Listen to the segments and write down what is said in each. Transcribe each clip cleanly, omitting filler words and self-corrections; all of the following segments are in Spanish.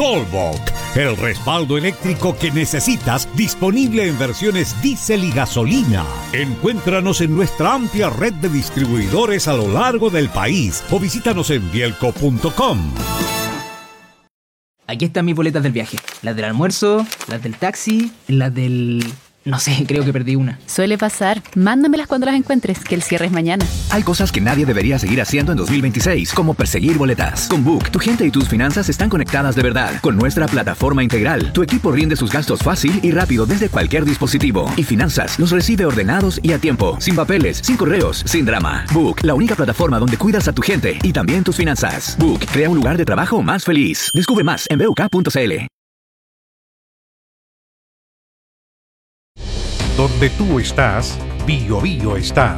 Talbot, el respaldo eléctrico que necesitas, disponible en versiones diésel y gasolina. Encuéntranos en nuestra amplia red de distribuidores a lo largo del país o visítanos en bielco.com. Aquí están mis boletas del viaje. Las del almuerzo, las del taxi, las del... No sé, creo que perdí una. Suele pasar. Mándamelas cuando las encuentres, que el cierre es mañana. Hay cosas que nadie debería seguir haciendo en 2026, como perseguir boletas. Con Book, tu gente y tus finanzas están conectadas de verdad. Con nuestra plataforma integral, tu equipo rinde sus gastos fácil y rápido desde cualquier dispositivo. Y finanzas los recibe ordenados y a tiempo, sin papeles, sin correos, sin drama. Book, la única plataforma donde cuidas a tu gente y también tus finanzas. Book, crea un lugar de trabajo más feliz. Descubre más en buk.cl. Donde tú estás, BioBio está.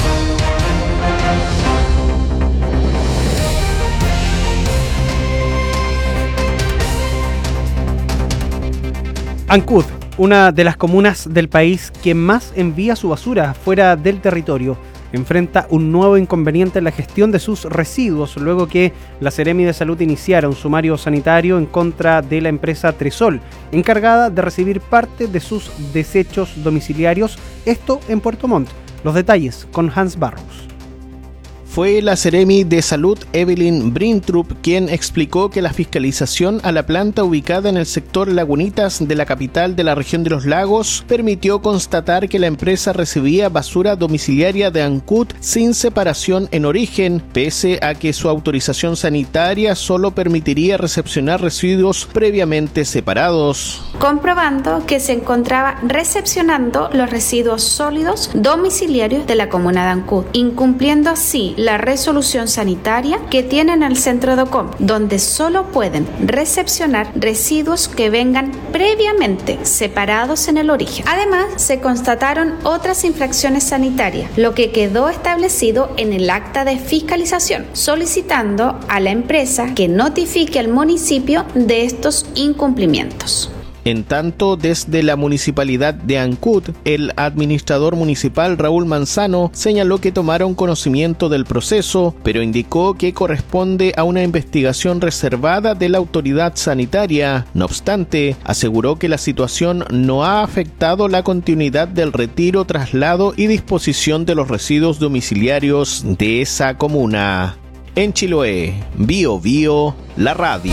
Ancud, una de las comunas del país que más envía su basura fuera del territorio, enfrenta un nuevo inconveniente en la gestión de sus residuos luego que la Seremi de Salud iniciara un sumario sanitario en contra de la empresa Tresol, encargada de recibir parte de sus desechos domiciliarios, esto en Puerto Montt. Los detalles con Hans Barros. Fue la Seremi de Salud Evelyn Brintrup quien explicó que la fiscalización a la planta ubicada en el sector Lagunitas de la capital de la región de los lagos permitió constatar que la empresa recibía basura domiciliaria de Ancud sin separación en origen, pese a que su autorización sanitaria solo permitiría recepcionar residuos previamente separados. Comprobando que se encontraba recepcionando los residuos sólidos domiciliarios de la comuna de Ancud, incumpliendo así la resolución sanitaria que tienen el centro de OCOM, donde solo pueden recepcionar residuos que vengan previamente separados en el origen. Además, se constataron otras infracciones sanitarias, lo que quedó establecido en el acta de fiscalización, solicitando a la empresa que notifique al municipio de estos incumplimientos. En tanto, desde la municipalidad de Ancud, el administrador municipal Raúl Manzano señaló que tomaron conocimiento del proceso, pero indicó que corresponde a una investigación reservada de la autoridad sanitaria. No obstante, aseguró que la situación no ha afectado la continuidad del retiro, traslado y disposición de los residuos domiciliarios de esa comuna. En Chiloé, BioBio, la radio.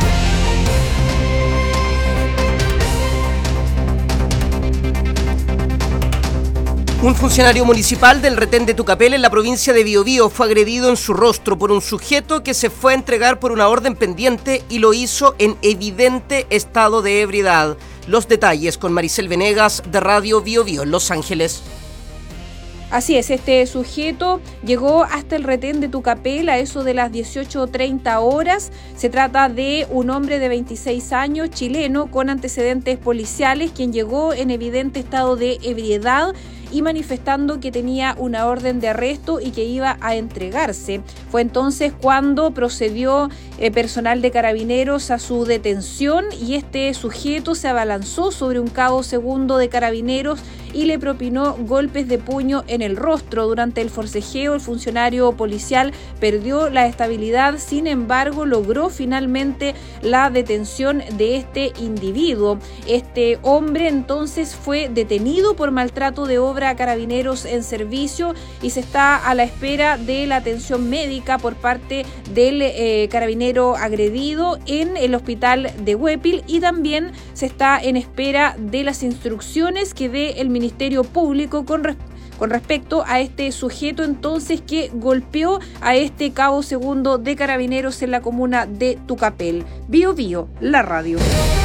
Un funcionario municipal del retén de Tucapel en la provincia de Biobío fue agredido en su rostro por un sujeto que se fue a entregar por una orden pendiente y lo hizo en evidente estado de ebriedad. Los detalles con Maricel Venegas de Radio Biobío en Los Ángeles. Así es, este sujeto llegó hasta el retén de Tucapel a eso de las 18:30 horas. Se trata de un hombre de 26 años, chileno, con antecedentes policiales, quien llegó en evidente estado de ebriedad y manifestando que tenía una orden de arresto y que iba a entregarse. Fue entonces cuando procedió personal de Carabineros a su detención y este sujeto se abalanzó sobre un cabo segundo de Carabineros y le propinó golpes de puño en el rostro. Durante el forcejeo, el funcionario policial perdió la estabilidad, sin embargo, logró finalmente la detención de este individuo. Este hombre entonces fue detenido por maltrato de obra a Carabineros en servicio y se está a la espera de la atención médica por parte del carabinero agredido en el hospital de Huépil, y también se está en espera de las instrucciones que dé el Ministerio Público con respecto a este sujeto entonces que golpeó a este cabo segundo de Carabineros en la comuna de Tucapel. BioBio, la radio.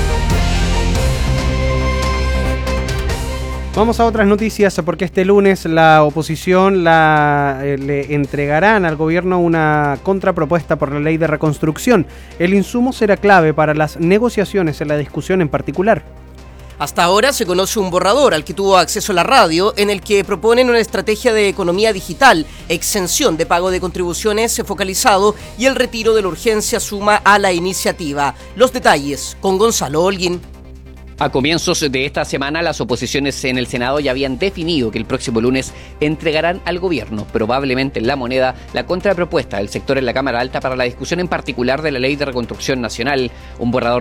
Vamos a otras noticias porque este lunes la oposición le entregarán al gobierno una contrapropuesta por la ley de reconstrucción. El insumo será clave para las negociaciones en la discusión en particular. Hasta ahora se conoce un borrador al que tuvo acceso la radio, en el que proponen una estrategia de economía digital, exención de pago de contribuciones focalizado y el retiro de la urgencia suma a la iniciativa. Los detalles con Gonzalo Holguín. A comienzos de esta semana, las oposiciones en el Senado ya habían definido que el próximo lunes entregarán al gobierno, probablemente en La Moneda, la contrapropuesta del sector en la Cámara Alta para la discusión en particular de la Ley de Reconstrucción Nacional, un borrador